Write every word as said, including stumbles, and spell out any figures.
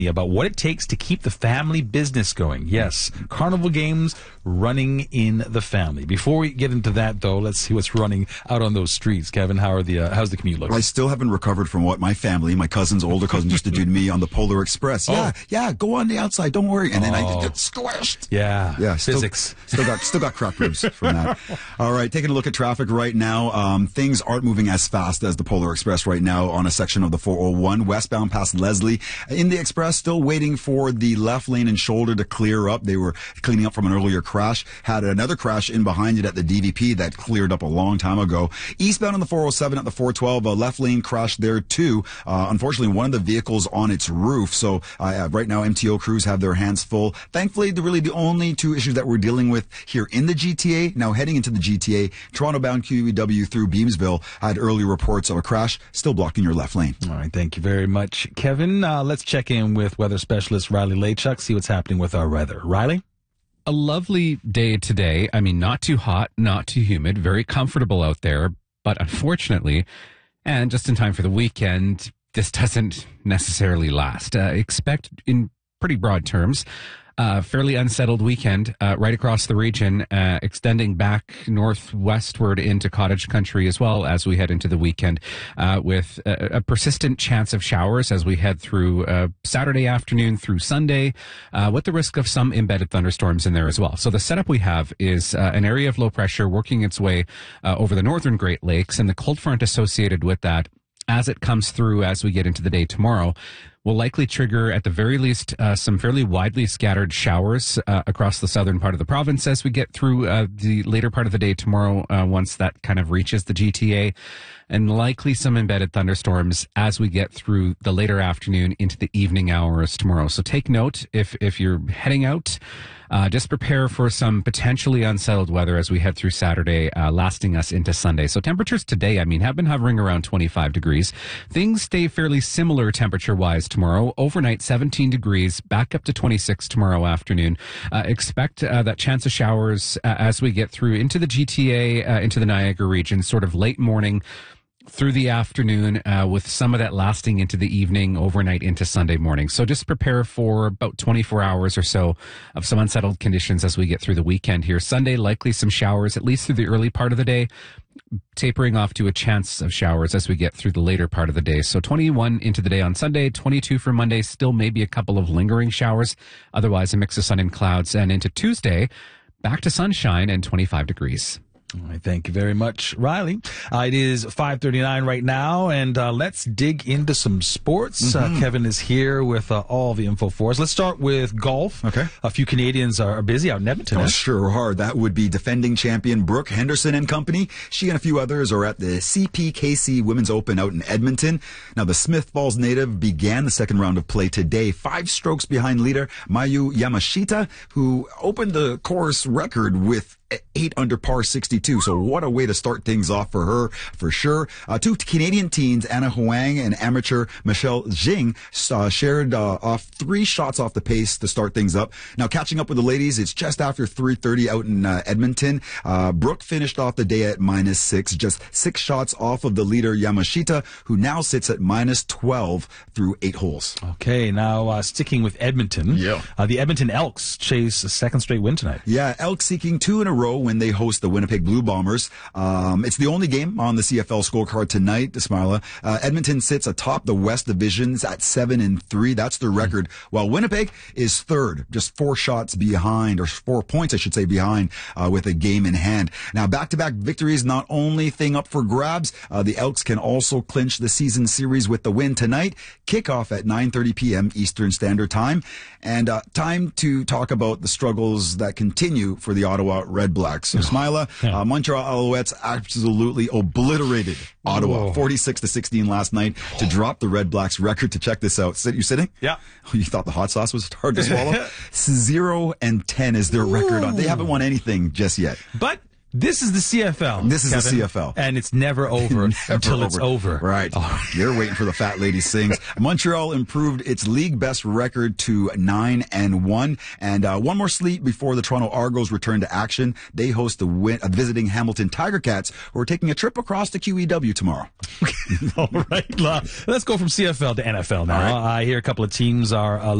about what it takes to keep the family business going. Yes, Carnival Games running in the family. Before we get into that, though, let's see what's running out on those streets. Kevin, how are the uh, how's the commute looking? I still haven't recovered from what my family, my cousins, older cousins, used to do to me on the Polar Express. Yeah, oh. yeah, go on the outside, don't worry. And then oh. I get squished. Yeah, yeah, still, physics. Still got still got crap ribs from that. All right, taking a look at traffic right now. Um, things aren't moving as fast as the Polar Express right now on a section of the four oh one westbound past Leslie. In the Express, still waiting for for the left lane and shoulder to clear up. They were cleaning up from an earlier crash. Had another crash in behind it at the D V P that cleared up a long time ago. Eastbound on the four oh seven at the four twelve, a left lane crash there too. Uh, unfortunately, one of the vehicles on its roof. So uh, right now, M T O crews have their hands full. Thankfully, they're really the only two issues that we're dealing with here in the G T A. Now heading into the G T A, Toronto-bound Q E W through Beamsville had early reports of a crash, still blocking your left lane. All right, thank you very much, Kevin. Uh, let's check in with weather specialist Riley Lachuk, see what's happening with our weather. Riley? A lovely day today. I mean, not too hot, not too humid, very comfortable out there. But unfortunately, and just in time for the weekend, this doesn't necessarily last. Uh, expect, in pretty broad terms, Uh, fairly unsettled weekend uh, right across the region, uh, extending back northwestward into cottage country as well as we head into the weekend, uh, with a, a persistent chance of showers as we head through uh, Saturday afternoon through Sunday, uh, with the risk of some embedded thunderstorms in there as well. So the setup we have is uh, an area of low pressure working its way uh, over the northern Great Lakes, and the cold front associated with that as it comes through as we get into the day tomorrow will likely trigger, at the very least, uh, some fairly widely scattered showers uh, across the southern part of the province as we get through uh, the later part of the day tomorrow, uh, once that kind of reaches the G T A, and likely some embedded thunderstorms as we get through the later afternoon into the evening hours tomorrow. So take note if if you're heading out. Uh, just prepare for some potentially unsettled weather as we head through Saturday, uh, lasting us into Sunday. So temperatures today, I mean, have been hovering around twenty-five degrees. Things stay fairly similar temperature-wise tomorrow. Overnight, seventeen degrees, back up to twenty-six tomorrow afternoon. Uh, expect uh, that chance of showers uh, as we get through into the G T A, uh, into the Niagara region, sort of late morning through the afternoon, uh, with some of that lasting into the evening, overnight into Sunday morning. So just prepare for about twenty-four hours or so of some unsettled conditions as we get through the weekend here. Sunday, likely some showers, at least through the early part of the day, tapering off to a chance of showers as we get through the later part of the day. So twenty-one into the day on Sunday, twenty-two for Monday, still maybe a couple of lingering showers. Otherwise, a mix of sun and clouds. And into Tuesday, back to sunshine and twenty-five degrees. All right, thank you very much, Riley. Uh, it is five thirty-nine right now, and uh, let's dig into some sports. Mm-hmm. Uh, Kevin is here with uh, all the info for us. Let's start with golf. Okay. A few Canadians are busy out in Edmonton. Oh, eh? sure are. That would be defending champion Brooke Henderson and company. She and a few others are at the C P K C Women's Open out in Edmonton. Now, the Smith Falls native began the second round of play today, five strokes behind leader Mayu Yamashita, who opened the course record with eight under par sixty-two. So what a way to start things off for her, for sure. Uh, two Canadian teens, Anna Huang and amateur Michelle Jing, uh, shared uh, off three shots off the pace to start things up. Now, catching up with the ladies, it's just after three thirty out in uh, Edmonton. Uh, Brooke finished off the day at minus six, just six shots off of the leader Yamashita, who now sits at minus twelve through eight holes. Okay, now uh, sticking with Edmonton. Yeah. Uh, the Edmonton Elks chase a second straight win tonight. Yeah, Elks seeking two in a row when they host the Winnipeg Blue Bombers. Um, it's the only game on the C F L scorecard tonight, Smarla. Uh, Edmonton sits atop the West Divisions at seven and three. That's their record. While Winnipeg is third, just four shots behind, or four points, I should say, behind, uh, with a game in hand. Now, back-to-back victories, not only thing up for grabs, uh, the Elks can also clinch the season series with the win tonight. Kickoff at nine thirty p.m. Eastern Standard Time. And uh, time to talk about the struggles that continue for the Ottawa Red Blacks. So, Smiler, yeah. uh, Montreal Alouettes absolutely obliterated Ottawa, oh. forty-six to sixteen last night to drop the Red Blacks record. To check this out, Sit, you sitting? Yeah. Oh, you thought the hot sauce was hard to swallow? Zero and ten is their Ooh. record. On. They haven't won anything just yet. But This is the C F L. This is Kevin, the C F L. And it's never over Never until it's over. Right. Oh. You're waiting for the fat lady sings. Montreal improved its league best record to nine and one. And uh, one more sleep before the Toronto Argos return to action. They host the win- uh, visiting Hamilton Tiger Cats, who are taking a trip across the Q E W tomorrow. All right. Let's go from C F L to N F L now. All right. I hear a couple of teams are uh,